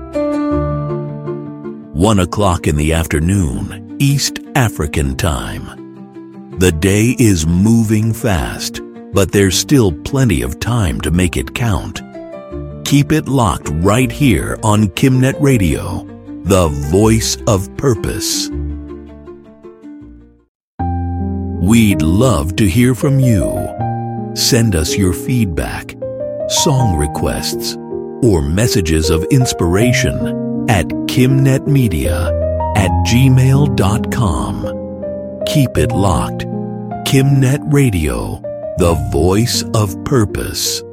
1:00 in the afternoon, East African time. The day is moving fast, but there's still plenty of time to make it count. Keep it locked right here on KimNet Radio, the voice of purpose. We'd love to hear from you. Send us your feedback, song requests, or messages of inspiration at kimnetmedia@gmail.com. Keep it locked. KimNet Radio, the voice of purpose.